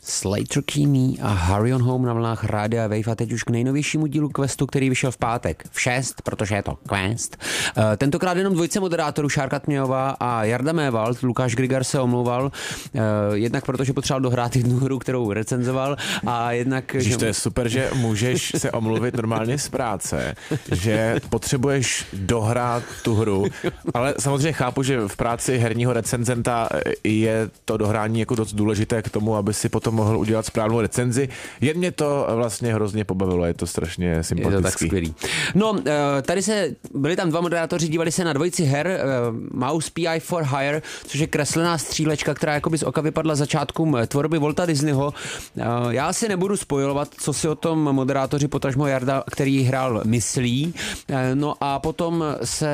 Slater Kinney a Hurry on Home na vlnách Rádia Wave a teď už k nejnovějšímu dílu Questu, který vyšel v pátek v 6, protože je to Quest. Tentokrát jenom dvojice moderátorů, Šárka Tmějová a Jarda Mévald. Lukáš Grigar se omlouval, jednak protože potřeboval dohrát jednu hru, kterou recenzoval, a jednak... Že to je super, že můžeš se omluvit normálně z práce, že potřebuješ dohrát tu hru, ale samozřejmě chápu, že v práci herního recenzenta je to dohrání jako dost důležité k tomu, aby si potom mohl udělat správnou recenzi. Jen mě to vlastně hrozně pobavilo, je to strašně sympatický. Je to tak skvělý. No, tady byli tam dva moderátoři, dívali se na dvojici her, Mouse P.I. for Hire, což je kreslená střílečka, která jakoby z oka vypadla začátkům tvorby Walta Disneyho. Já si nebudu spojovat, co si o tom moderátoři, potažmo Jarda, který hrál, myslí. No a potom se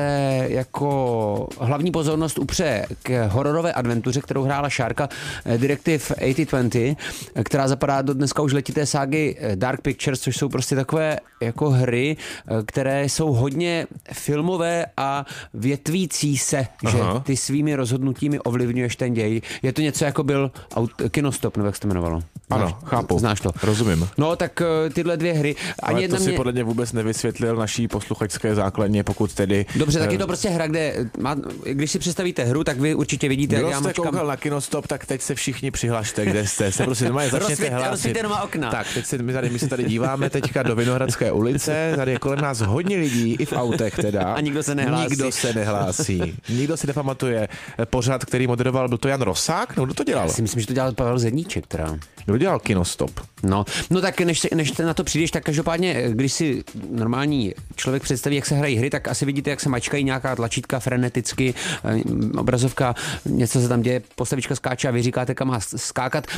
jako hlavní pozornost upře k hororové adventuře, kterou hrála Šárka, Directive 8020, která zapadá do dneska už letité ságy Dark Pictures, což jsou prostě takové jako hry, které jsou hodně filmové a větvící se, že ty svými rozhodnutími ovlivňuješ ten děj. Je to něco, jako byl Kinostop, nebo jak se to jmenovalo? Ano, chápu. Znáš to? Rozumím. No, tak tyhle dvě hry. Ale to si podle mě vůbec nevysvětlil naší posluchačské základně, pokud tedy... Dobře, tak je to prostě hra, kde když si představíte hru, tak vy určitě vidíte, jak já mačkám... Kdo jste koukal na Kinostop, tak teď se všichni přihlašte, kde jste. Se prostě normálně začněte hlásit. Rozsvíťte doma okna. Tak, teď my se tady díváme teďka do Vinohradské ulice, tady je kolem nás hodně lidí, i v autech teda. A nikdo se nehlásí. Nikdo si nepamatuje pořad, který moderoval, byl to Jan Rosák? No, kdo to dělal? Já si myslím, že to dělal Pavel Zedníček, teda. Kdo dělal Kinostop? No tak než na to přijdeš, tak každopádně, když si normální člověk představí, jak se hrají hry, tak asi vidíte, jak se mačkají nějaká tlačítka freneticky, obrazovka, něco se tam děje, postavička skáče a vy říkáte, kam má skákat.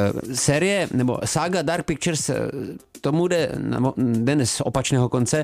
Série nebo sága Dark Pictures, tomu jde den z opačného konce.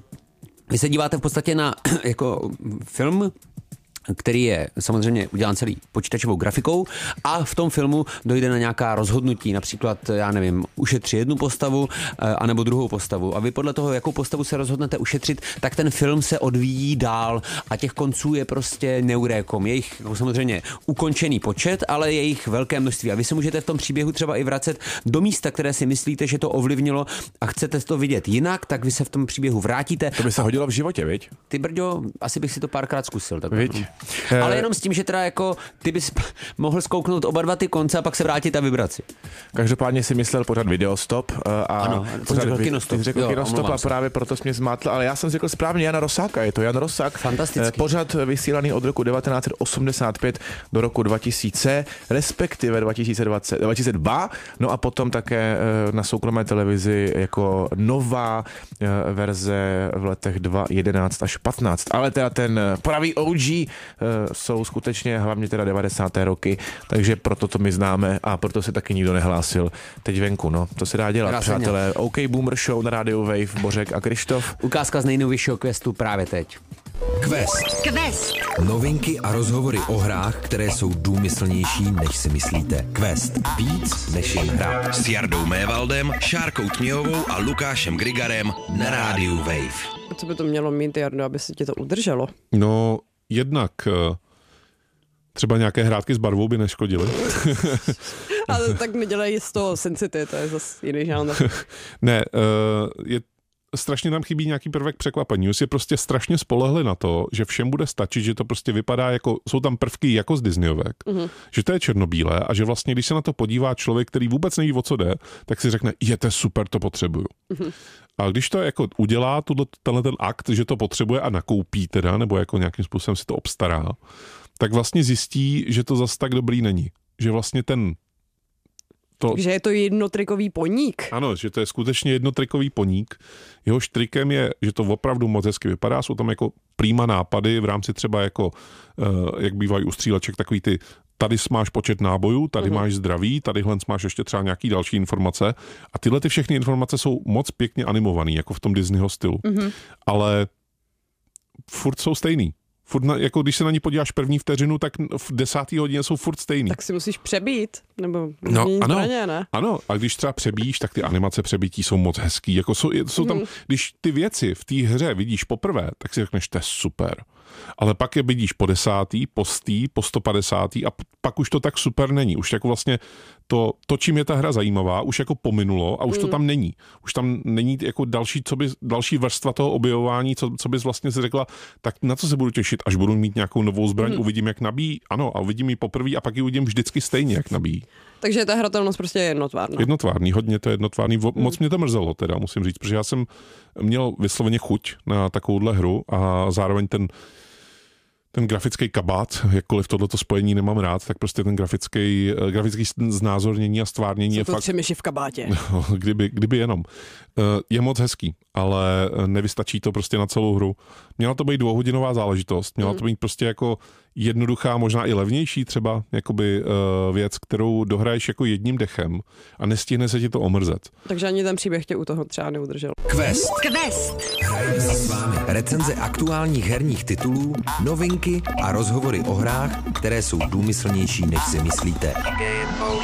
Vy se díváte v podstatě na jako film, který je samozřejmě udělán celý počítačovou grafikou, a v tom filmu dojde na nějaká rozhodnutí, například, já nevím, ušetřit jednu postavu anebo druhou postavu. A vy podle toho, jakou postavu se rozhodnete ušetřit, tak ten film se odvíjí dál a těch konců je prostě neurékom. Je jich jako samozřejmě ukončený počet, ale je jich velké množství. A vy se můžete v tom příběhu třeba i vracet do místa, které si myslíte, že to ovlivnilo a chcete to vidět jinak, tak vy se v tom příběhu vrátíte. To by se hodilo v životě, viď? Ty, Brďo, asi bych si to párkrát zkusil. Ale jenom s tím, že teda jako ty bys mohl zkouknout oba dva ty konce a pak se vrátit a vybrat si. Každopádně si myslel pořád Videostop a pořád Kinostop. Kinostop a právě proto jsi mě zmátl, ale já jsem řekl správně Jana Rosáka, je to Jan Rosák. Fantastický. Pořád vysílaný od roku 1985 do roku 2000, respektive 2002, no a potom také na soukromé televizi jako nová verze v letech 2011 až 15. Ale teda ten pravý OG jsou skutečně hlavně teda 90. roky, takže proto to my známe a proto se taky nikdo nehlásil teď venku, no. To se dá dělat, přátelé. OK Boomer Show na rádiu Wave, Bořek a Krištof. Ukázka z nejnovějšího Questu právě teď. Quest. Novinky a rozhovory o hrách, které jsou důmyslnější, než si myslíte. Quest. Víc než jen hra. S Jardou Mévaldem, Šárkou Tmějovou a Lukášem Grigarem na rádiu Wave. Co by to mělo mít, Jardo, aby se tě to udrželo? No, jednak třeba nějaké hrátky s barvou by neškodily. Ale tak nedělají z toho Sensity, to je zase jiný žánr. Ne, strašně tam chybí nějaký prvek překvapení. Už je prostě strašně spolehli na to, že všem bude stačit, že to prostě vypadá jako, jsou tam prvky jako z Disneyovek, že to je černobílé a že vlastně, když se na to podívá člověk, který vůbec neví, o co jde, tak si řekne, je to super, to potřebuju. A když to jako udělá tenhle ten akt, že to potřebuje a nakoupí teda, nebo jako nějakým způsobem si to obstará, tak vlastně zjistí, že to zas tak dobrý není. Že vlastně že je to jednotrikový poník. Ano, že to je skutečně jednotrikový poník. Jehož trikem je, že to opravdu moc hezky vypadá. Jsou tam jako prýma nápady v rámci třeba jako, jak bývají u stříleček, takový ty, tady máš počet nábojů, tady máš zdraví, tadyhle máš ještě třeba nějaký další informace. A tyhle ty všechny informace jsou moc pěkně animovaný, jako v tom Disneyho stylu. Ale furt jsou stejný. Jako když se na ní podíváš první vteřinu, tak v 10. hodině jsou furt stejný. Tak si musíš přebít, nebo zbraně, ne? Ano, a když třeba přebíjíš, tak ty animace přebítí jsou moc hezký. Jako jsou tam, když ty věci v té hře vidíš poprvé, tak si řekneš, to je super. Ale pak je vidíš po 10., po 100., po 150. a pak už to tak super není. Už jako vlastně to, čím je ta hra zajímavá, už jako pominulo a už to tam není. Už tam není jako další vrstva toho objevování, co bys vlastně si řekla, tak na co se budu těšit, až budu mít nějakou novou zbraň, uvidím, jak nabíjí. Ano, a uvidím ji poprvé a pak ji uvidím vždycky stejně, jak nabíjí. Takže ta hratelnost prostě je jednotvárná. Jednotvárný, hodně to je jednotvárný. Moc mě to mrzelo teda, musím říct, protože já jsem měl vysloveně chuť na takovouhle hru a zároveň ten grafický kabát, jakkoliv tohleto spojení nemám rád, tak prostě ten grafický znázornění a stvárnění je fakt... 3 myši v kabátě. kdyby jenom. Je moc hezký, ale nevystačí to prostě na celou hru. Měla to být 2hodinová záležitost, měla to být prostě jako jednoduchá, možná i levnější třeba jakoby věc, kterou dohraješ jako jedním dechem a nestihne se ti to omrzet. Takže ani ten příběh tě u toho třeba neudržel. Quest. Hrajeme si s vámi recenze aktuálních herních titulů, novinky a rozhovory o hrách, které jsou důmyslnější, než si myslíte.